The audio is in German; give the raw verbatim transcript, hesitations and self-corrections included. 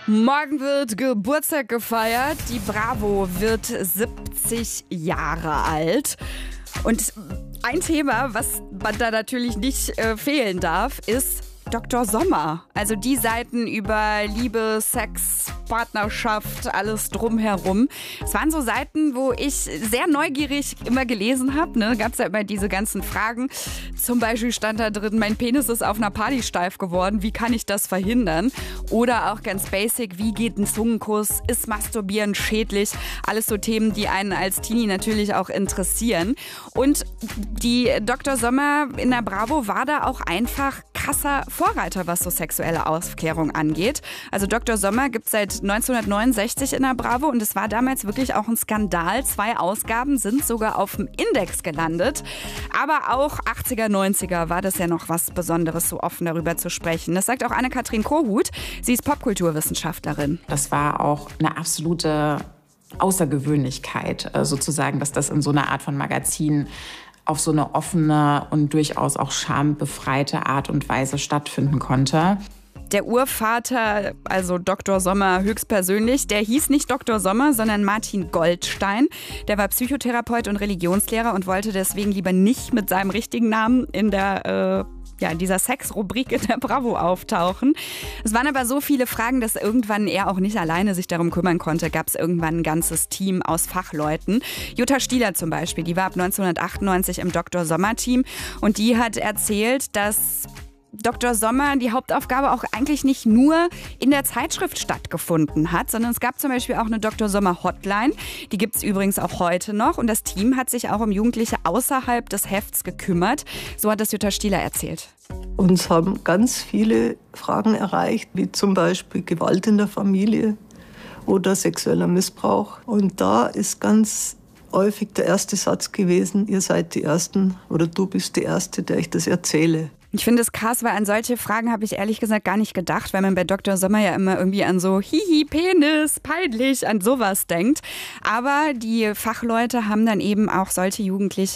Morgen wird Geburtstag gefeiert. Die Bravo wird siebzig Jahre alt. Und ein Thema, was man da natürlich nicht äh, fehlen darf, ist Doktor Sommer. Also die Seiten über Liebe, Sex, Partnerschaft, alles drumherum. Es waren so Seiten, wo ich sehr neugierig immer gelesen habe. Ne? Gab es ja immer diese ganzen Fragen. Zum Beispiel stand da drin, mein Penis ist auf einer Party steif geworden. Wie kann ich das verhindern? Oder auch ganz basic, wie geht ein Zungenkuss? Ist Masturbieren schädlich? Alles so Themen, die einen als Teenie natürlich auch interessieren. Und die Doktor Sommer in der Bravo war da auch einfach krasser Vorreiter, was so sexuelle Aufklärung angeht. Also Doktor Sommer gibt es seit neunzehnhundertneunundsechzig in der Bravo und es war damals wirklich auch ein Skandal. Zwei Ausgaben sind sogar auf dem Index gelandet. Aber auch achtziger, neunziger war das ja noch was Besonderes, so offen darüber zu sprechen. Das sagt auch Anne-Kathrin Kohut. Sie ist Popkulturwissenschaftlerin. Das war auch eine absolute Außergewöhnlichkeit, sozusagen, dass das in so einer Art von Magazin auf so eine offene und durchaus auch schambefreite Art und Weise stattfinden konnte. Der Urvater, also Doktor Sommer höchstpersönlich, der hieß nicht Doktor Sommer, sondern Martin Goldstein. Der war Psychotherapeut und Religionslehrer und wollte deswegen lieber nicht mit seinem richtigen Namen in der äh, ja, in dieser Sex-Rubrik in der Bravo auftauchen. Es waren aber so viele Fragen, dass irgendwann er auch nicht alleine sich darum kümmern konnte. Gab es irgendwann ein ganzes Team aus Fachleuten. Jutta Stieler zum Beispiel, die war ab neunzehnhundertachtundneunzig im Doktor Sommer-Team und die hat erzählt, dass Doktor Sommer die Hauptaufgabe auch eigentlich nicht nur in der Zeitschrift stattgefunden hat, sondern es gab zum Beispiel auch eine Doktor Sommer Hotline. Die gibt es übrigens auch heute noch und das Team hat sich auch um Jugendliche außerhalb des Hefts gekümmert. So hat das Jutta Stieler erzählt. Uns haben ganz viele Fragen erreicht, wie zum Beispiel Gewalt in der Familie oder sexueller Missbrauch. Und da ist ganz häufig der erste Satz gewesen, ihr seid die Ersten oder du bist die Erste, der ich das erzähle. Ich finde es krass, weil an solche Fragen habe ich ehrlich gesagt gar nicht gedacht, weil man bei Doktor Sommer ja immer irgendwie an so Hihi, Penis, peinlich, an sowas denkt. Aber die Fachleute haben dann eben auch solche Jugendliche